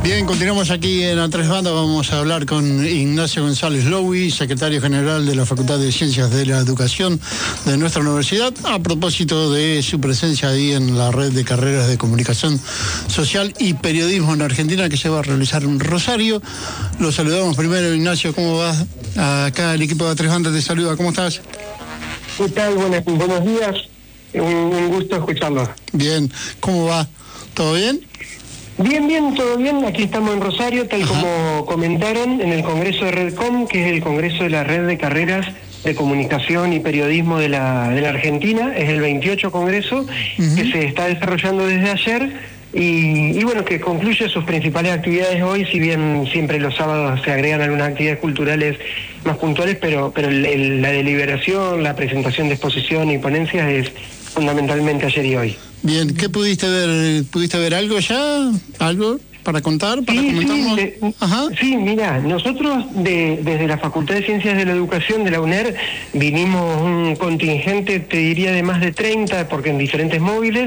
Bien, continuamos aquí en A Tres Bandas. Vamos a hablar con Ignacio González Lowy, secretario general de la Facultad de Ciencias de la Educación de nuestra universidad, a propósito de su presencia ahí en la red de carreras de comunicación social y periodismo en Argentina que se va a realizar en Rosario. Lo saludamos primero, Ignacio, ¿cómo va? Acá el equipo de A Tres Bandas te saluda, ¿cómo estás? ¿Qué tal? Buenos días, un gusto escucharlo. Bien, ¿cómo va? ¿Todo bien? Bien, todo bien. Aquí estamos en Rosario, tal como comentaron, en el Congreso de Redcom, que es el Congreso de la Red de Carreras de Comunicación y Periodismo de la Argentina. Es el 28 Congreso que se está desarrollando desde ayer y bueno, que concluye sus principales actividades hoy, si bien siempre los sábados se agregan algunas actividades culturales más puntuales, pero la deliberación, la presentación de exposición y ponencias es fundamentalmente ayer y hoy. Bien, ¿qué pudiste ver? ¿Pudiste ver algo ya? ¿Algo para contar? ¿Para comentarnos? Sí, mira, nosotros desde la Facultad de Ciencias de la Educación de la UNER vinimos un contingente, te diría, de más de 30, porque en diferentes móviles,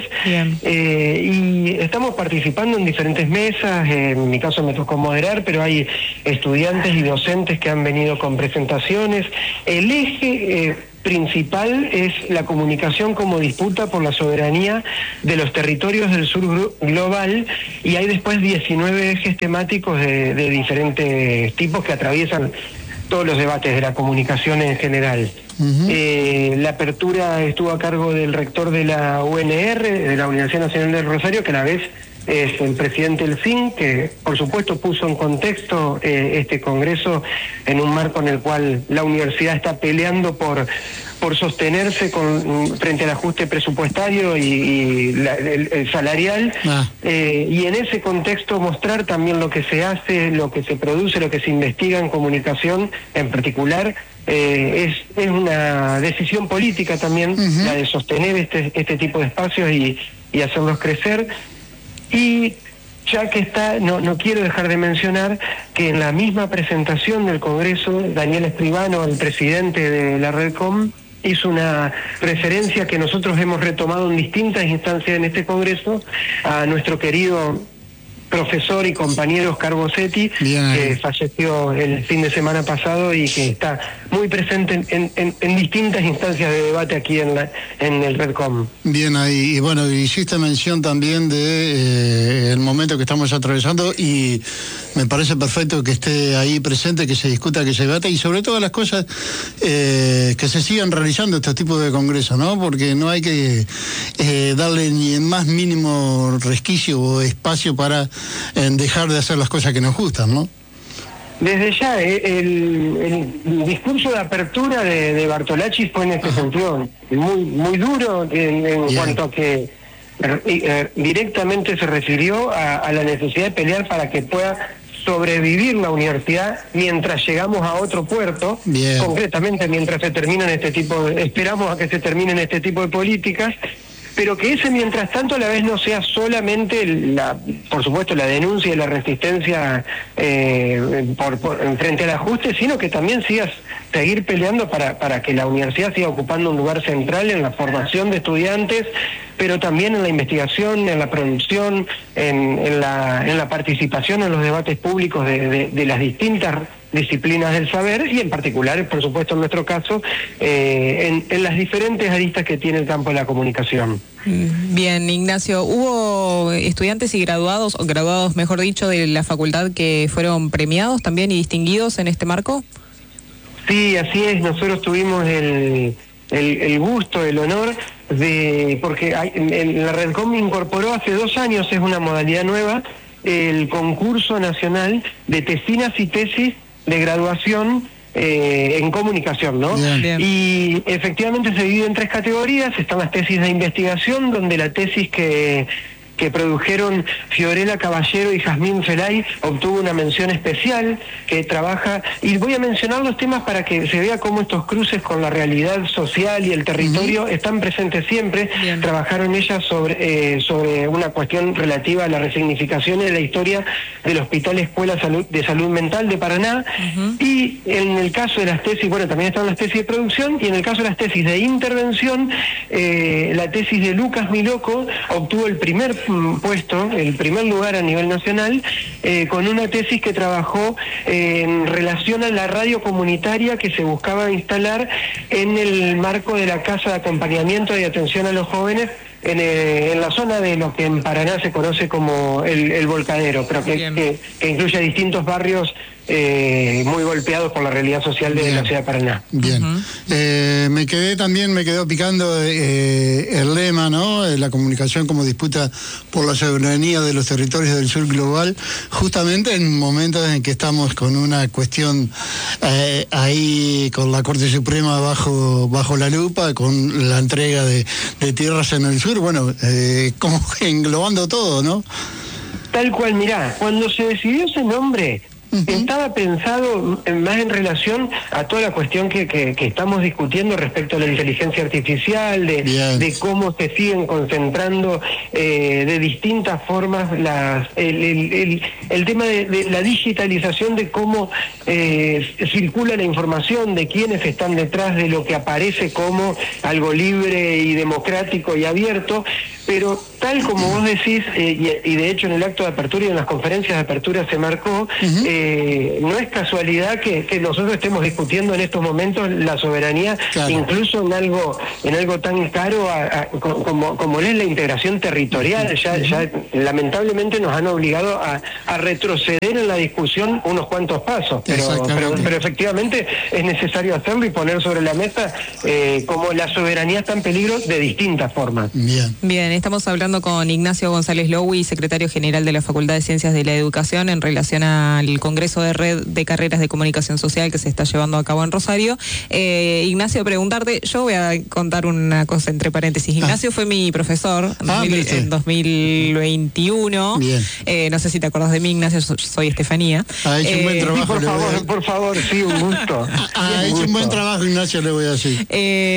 y estamos participando en diferentes mesas. En mi caso me tocó moderar, pero hay estudiantes y docentes que han venido con presentaciones. El eje principal es la comunicación como disputa por la soberanía de los territorios del sur global, y hay después 19 ejes temáticos de diferentes tipos que atraviesan todos los debates de la comunicación en general. La apertura estuvo a cargo del rector de la UNR, de la Universidad Nacional del Rosario, que a la vez es el presidente del FIN, que por supuesto puso en contexto este congreso en un marco en el cual la universidad está peleando por sostenerse frente al ajuste presupuestario y el salarial, y en ese contexto mostrar también lo que se hace, lo que se produce, lo que se investiga en comunicación en particular. Es una decisión política también, la de sostener este tipo de espacios y hacerlos crecer. Y ya que está, no quiero dejar de mencionar que en la misma presentación del Congreso, Daniel Escribano, el presidente de la Redcom, hizo una referencia que nosotros hemos retomado en distintas instancias en este Congreso, a nuestro querido profesor y compañero Oscar Bossetti, que falleció el fin de semana pasado y que está muy presente en distintas instancias de debate aquí en el Redcom. Bien ahí, y bueno, hiciste mención también de el momento que estamos atravesando, y me parece perfecto que esté ahí presente, que se discuta, que se debate, y sobre todas las cosas que se sigan realizando estos tipos de congresos, ¿no? Porque no hay que darle ni el más mínimo resquicio o espacio para dejar de hacer las cosas que nos gustan, ¿no? Desde ya, el discurso de apertura de Bartolacci fue en este sentido muy duro en cuanto a que directamente se refirió a la necesidad de pelear para que pueda sobrevivir la universidad mientras llegamos a otro puerto. Concretamente mientras se terminan esperamos a que se terminen este tipo de políticas, pero que ese mientras tanto a la vez no sea solamente por supuesto la denuncia y la resistencia frente al ajuste, sino que también seguir peleando para que la universidad siga ocupando un lugar central en la formación de estudiantes, pero también en la investigación, en la producción, en la participación en los debates públicos de las distintas disciplinas del saber, y en particular, por supuesto en nuestro caso, en las diferentes aristas que tiene el campo de la comunicación. Bien, Ignacio, ¿hubo estudiantes y graduados, o graduados mejor dicho, de la facultad que fueron premiados también y distinguidos en este marco? Sí, así es. Nosotros tuvimos el gusto, el honor porque la Redcom incorporó hace 2 años, es una modalidad nueva, el concurso nacional de tesinas y tesis de graduación en comunicación, ¿no? Bien. Y efectivamente se divide en 3 categorías. Están las tesis de investigación, donde la tesis que produjeron Fiorella Caballero y Jazmín Felay obtuvo una mención especial, que trabaja, y voy a mencionar los temas para que se vea cómo estos cruces con la realidad social y el territorio están presentes siempre. Trabajaron ellas sobre una cuestión relativa a la resignificación de la historia del Hospital Escuela de Salud Mental de Paraná, y en el caso de las tesis, bueno, también están las tesis de producción, y en el caso de las tesis de intervención, la tesis de Lucas Miloco obtuvo el primer puesto, el primer lugar a nivel nacional, con una tesis que trabajó en relación a la radio comunitaria que se buscaba instalar en el marco de la Casa de Acompañamiento y Atención a los Jóvenes en la zona de lo que en Paraná se conoce como el Volcadero, pero que incluye distintos barrios muy golpeados por la realidad social de la ciudad de Paraná. Bien. Me quedó picando el lema, ¿no? La comunicación como disputa por la soberanía de los territorios del sur global, justamente en momentos en que estamos con una cuestión ahí con la Corte Suprema bajo la lupa, con la entrega de tierras en el sur, bueno, como englobando todo, ¿no? Tal cual, mirá, cuando se decidió ese nombre, estaba pensado más en relación a toda la cuestión que estamos discutiendo respecto a la inteligencia artificial, de cómo se siguen concentrando de distintas formas el tema de la digitalización, de cómo circula la información, de quiénes están detrás de lo que aparece como algo libre y democrático y abierto. Pero tal como vos decís, y de hecho en el acto de apertura y en las conferencias de apertura se marcó, no es casualidad que nosotros estemos discutiendo en estos momentos la soberanía, claro, incluso en algo tan caro como es la integración territorial. Ya lamentablemente nos han obligado a retroceder en la discusión unos cuantos pasos, pero efectivamente es necesario hacerlo y poner sobre la mesa como la soberanía está en peligro de distintas formas. Bien, estamos hablando con Ignacio González Lowy, secretario general de la Facultad de Ciencias de la Educación, en relación al Congreso de Red de Carreras de Comunicación Social que se está llevando a cabo en Rosario. Ignacio, preguntarte, yo voy a contar una cosa entre paréntesis. Ignacio fue mi profesor en 2021. No sé si te acordás de mí, Ignacio, soy Estefanía. Ha hecho un buen trabajo. Sí, por favor, sí, un gusto. Ha hecho un buen trabajo, Ignacio, le voy a decir.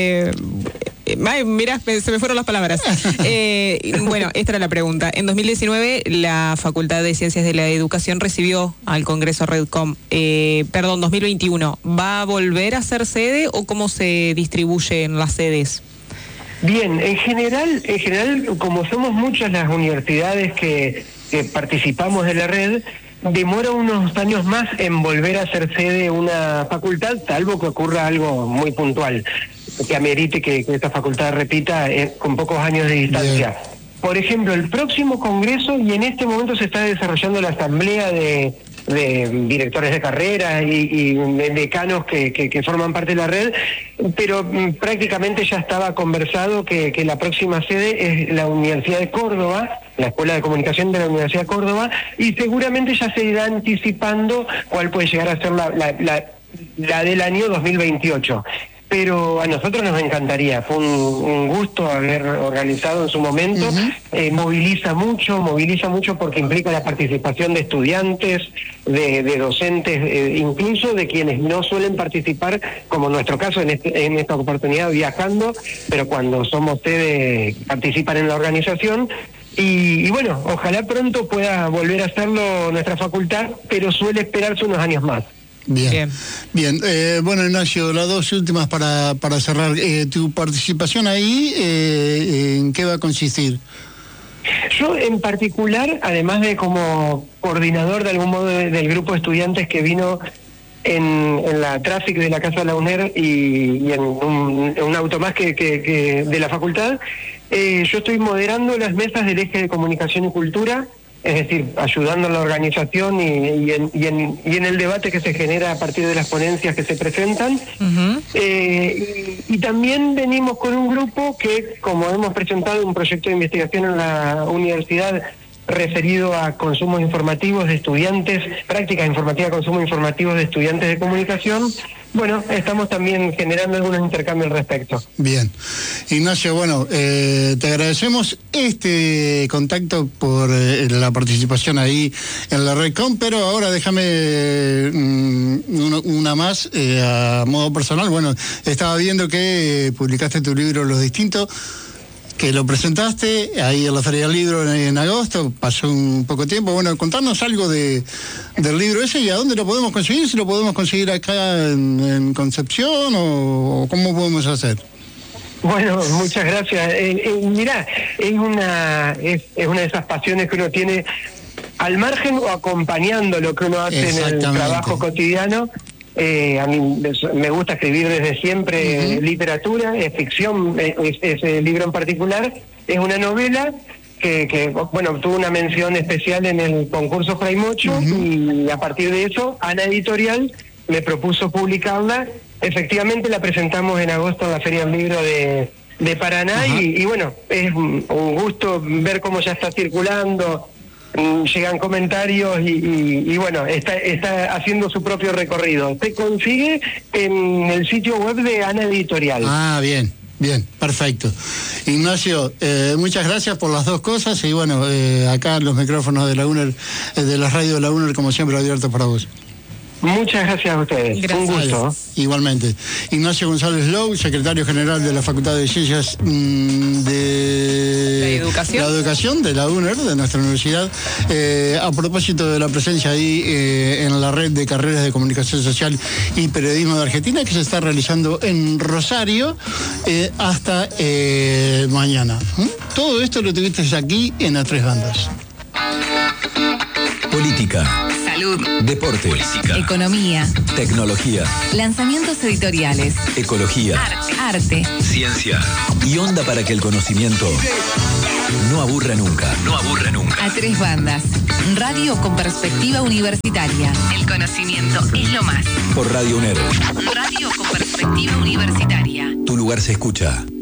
Mirá, se me fueron las palabras. Bueno, esta era la pregunta. En 2019, la Facultad de Ciencias de la Educación recibió al Congreso Redcom. 2021, ¿va a volver a ser sede o cómo se distribuyen las sedes? Bien, en general, como somos muchas las universidades que participamos de la red, demora unos años más en volver a ser sede una facultad, salvo que ocurra algo muy puntual que amerite que esta facultad repita con pocos años de distancia. Por ejemplo, el próximo congreso, y en este momento se está desarrollando la asamblea de directores de carrera y de decanos que forman parte de la red, pero prácticamente ya estaba conversado que la próxima sede es la Universidad de Córdoba, la Escuela de Comunicación de la Universidad de Córdoba, y seguramente ya se irá anticipando cuál puede llegar a ser la del año 2028. Pero a nosotros nos encantaría, fue un gusto haber organizado en su momento, moviliza mucho porque implica la participación de estudiantes, de docentes, incluso de quienes no suelen participar, como en nuestro caso en esta oportunidad viajando, pero cuando somos sede participan en la organización. Y bueno, ojalá pronto pueda volver a hacerlo nuestra facultad, pero suele esperarse unos años más. Bien. Bueno, Ignacio, las dos últimas para cerrar. ¿Tu participación ahí en qué va a consistir? Yo en particular, además de como coordinador de algún modo del grupo de estudiantes que vino en la Traffic de la Casa de la UNER y en un auto más que de la facultad, yo estoy moderando las mesas del eje de comunicación y cultura, es decir, ayudando en la organización y en el debate que se genera a partir de las ponencias que se presentan. Y también venimos con un grupo que, como hemos presentado un proyecto de investigación en la universidad referido a consumos informativos de estudiantes, prácticas informativas, consumos informativos de estudiantes de comunicación, bueno, estamos también generando algunos intercambios al respecto. Bien. Ignacio, bueno, te agradecemos este contacto por la participación ahí en la Redcom, pero ahora déjame una más a modo personal. Bueno, estaba viendo que publicaste tu libro Los Distintos, que lo presentaste ahí en la Feria del Libro en agosto, pasó un poco de tiempo. Bueno, contarnos algo del libro ese y a dónde lo podemos conseguir, si lo podemos conseguir acá en Concepción o cómo podemos hacer. Bueno, muchas gracias. Mirá, es una de esas pasiones que uno tiene al margen o acompañando lo que uno hace en el trabajo cotidiano. A mí me gusta escribir desde siempre literatura, es ficción, ese libro en particular es una novela que tuvo una mención especial en el concurso Fray Mocho, y a partir de eso Ana Editorial me propuso publicarla. Efectivamente la presentamos en agosto en la Feria del Libro de Paraná, y bueno, es un gusto ver cómo ya está circulando, llegan comentarios y bueno, está haciendo su propio recorrido. Se consigue en el sitio web de Ana Editorial. Ah, bien, perfecto. Ignacio, muchas gracias por las dos cosas, y bueno, acá los micrófonos de la UNER, de la radio de la UNER, como siempre, abiertos para vos. Muchas gracias a ustedes. Gracias. Un gusto. Igualmente. Ignacio González Lou, secretario general de la Facultad de Ciencias de la Educación de la UNER, de nuestra universidad, a propósito de la presencia ahí en la red de carreras de comunicación social y periodismo de Argentina, que se está realizando en Rosario hasta mañana. Todo esto lo tuviste aquí en A Tres Bandas. Política. Salud. Deporte. Política. Economía. Tecnología. Lanzamientos editoriales. Ecología. Arte. Ciencia. Y onda para que el conocimiento no aburra nunca. A Tres Bandas. Radio con perspectiva universitaria. El conocimiento es lo más. Por Radio UNER. Radio con perspectiva universitaria. Tu lugar se escucha.